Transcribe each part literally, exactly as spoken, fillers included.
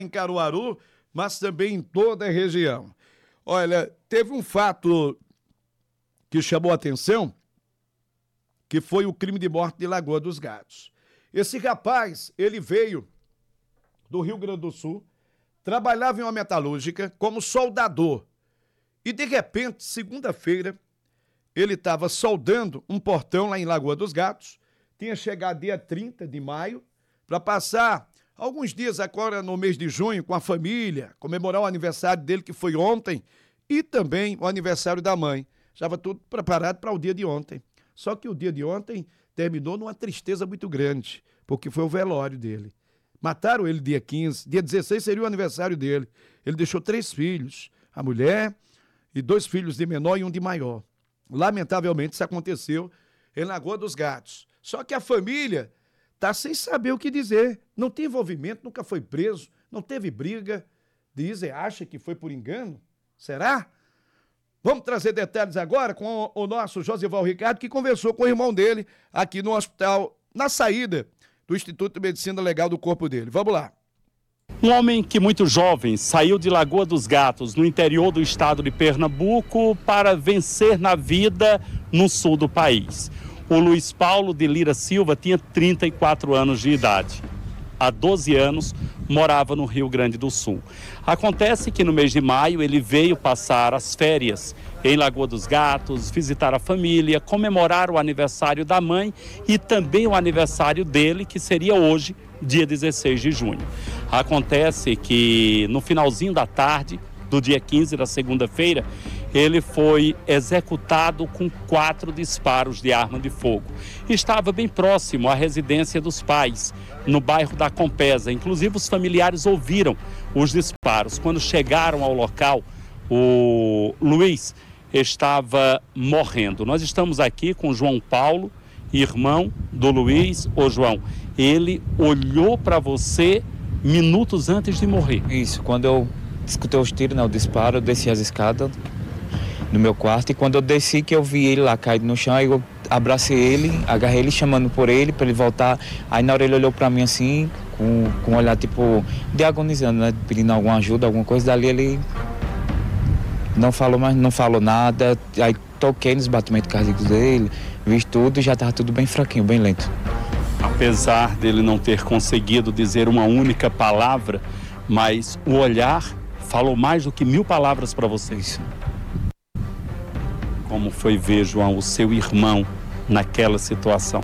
em Caruaru, mas também em toda a região. Olha, teve um fato que chamou a atenção, que foi o crime de morte de Lagoa dos Gatos. Esse rapaz, ele veio do Rio Grande do Sul, trabalhava em uma metalúrgica como soldador. E, de repente, segunda-feira, ele estava soldando um portão lá em Lagoa dos Gatos, tinha chegado dia trinta de maio, para passar alguns dias agora no mês de junho com a família, comemorar o aniversário dele, que foi ontem, e também o aniversário da mãe. Estava tudo preparado para o dia de ontem. Só que o dia de ontem terminou numa tristeza muito grande, porque foi o velório dele. Mataram ele dia quinze, dia dezesseis seria o aniversário dele. Ele deixou três filhos, a mulher e dois filhos de menor e um de maior. Lamentavelmente isso aconteceu em Lagoa dos Gatos. Só que a família está sem saber o que dizer. Não tem envolvimento, nunca foi preso, não teve briga. Dizem, acha que foi por engano? Será? Vamos trazer detalhes agora com o nosso Josival Ricardo, que conversou com o irmão dele aqui no hospital, na saída do Instituto de Medicina Legal do corpo dele. Vamos lá. Um homem que muito jovem saiu de Lagoa dos Gatos, no interior do estado de Pernambuco, para vencer na vida no sul do país. O Luiz Paulo de Lira Silva tinha trinta e quatro anos de idade. Há doze anos, morava no Rio Grande do Sul. Acontece que no mês de maio ele veio passar as férias em Lagoa dos Gatos, visitar a família, comemorar o aniversário da mãe e também o aniversário dele, que seria hoje, dia dezesseis de junho. Acontece que no finalzinho da tarde, do dia quinze, da segunda-feira, ele foi executado com quatro disparos de arma de fogo. Estava bem próximo à residência dos pais, no bairro da Compesa. Inclusive, os familiares ouviram os disparos. Quando chegaram ao local, o Luiz estava morrendo. Nós estamos aqui com João Paulo, irmão do Luiz. Ô, João, ele olhou para você minutos antes de morrer. Isso, quando eu escutei os tiros, né, o disparo, eu desci as escadas no meu quarto, e quando eu desci, que eu vi ele lá caído no chão, aí eu abracei ele, agarrei ele, chamando por ele, para ele voltar. Aí na hora ele olhou para mim assim, com, com um olhar tipo, de agonizando, né, pedindo alguma ajuda, alguma coisa. Dali ele não falou mais, não falou nada. Aí toquei nos batimentos cardíacos dele, vi tudo e já estava tudo bem fraquinho, bem lento. Apesar dele não ter conseguido dizer uma única palavra, mas o olhar falou mais do que mil palavras para vocês. Como foi ver, João, o seu irmão naquela situação?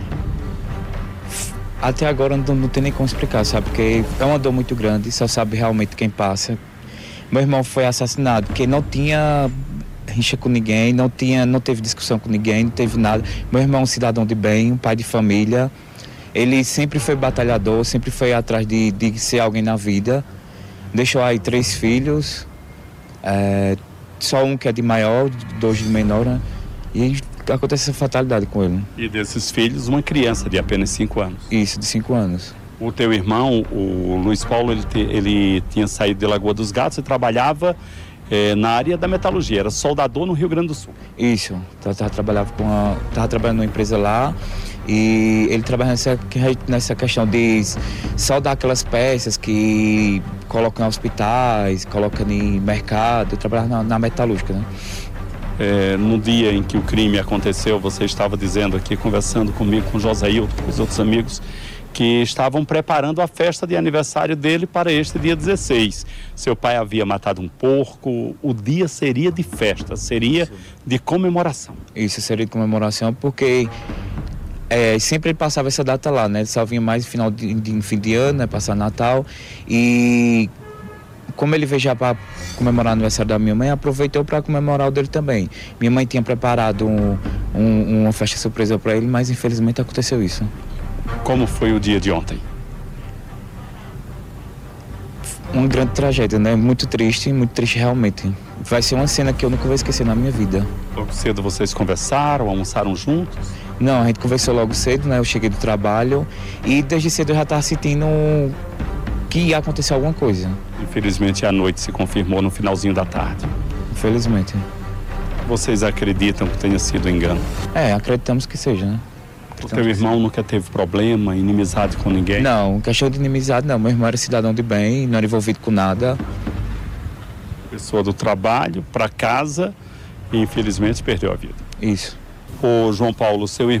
Até agora não, não tem nem como explicar, sabe? Porque é uma dor muito grande, só sabe realmente quem passa. Meu irmão foi assassinado, porque não tinha rixa com ninguém, não, tinha, não teve discussão com ninguém, não teve nada. Meu irmão é um cidadão de bem, um pai de família. Ele sempre foi batalhador, sempre foi atrás de, de ser alguém na vida. Deixou aí três filhos, é, só um que é de maior, dois de menor, né? E acontece essa fatalidade com ele. E desses filhos, uma criança de apenas cinco anos. Isso, de cinco anos. O teu irmão, o Luiz Paulo, ele, te, ele tinha saído de Lagoa dos Gatos e trabalhava é, na área da metalurgia, era soldador no Rio Grande do Sul. Isso, tava, trabalhava com a, tava trabalhando numa empresa lá, e ele trabalha nessa, nessa questão de soldar aquelas peças que colocam em hospitais, colocam em mercado. Eu trabalhava na, na metalúrgica, né? É, no dia em que o crime aconteceu, você estava dizendo aqui, conversando comigo, com o Josailton, com os outros amigos, que estavam preparando a festa de aniversário dele para este dia dezesseis. Seu pai havia matado um porco, o dia seria de festa, seria de comemoração. Isso, seria de comemoração, porque é, sempre ele passava essa data lá, né? Ele só vinha mais no final de, de fim de ano, né? Passar Natal. E como ele veio já para comemorar o aniversário da minha mãe, aproveitou para comemorar o dele também. Minha mãe tinha preparado um, um, uma festa surpresa para ele, mas infelizmente aconteceu isso. Como foi o dia de ontem? Uma grande tragédia, né? Muito triste, muito triste realmente. Vai ser uma cena que eu nunca vou esquecer na minha vida. Logo cedo vocês conversaram, almoçaram juntos? Não, a gente conversou logo cedo, né? Eu cheguei do trabalho e desde cedo eu já estava sentindo que ia acontecer alguma coisa. Infelizmente, à noite se confirmou no finalzinho da tarde. Infelizmente. Vocês acreditam que tenha sido engano? É, acreditamos que seja, né? O teu irmão nunca teve problema, inimizade com ninguém? Não, questão de inimizade não. Meu irmão era cidadão de bem, não era envolvido com nada. Pessoa do trabalho, para casa e infelizmente perdeu a vida. Isso. Ô João Paulo, seu irmão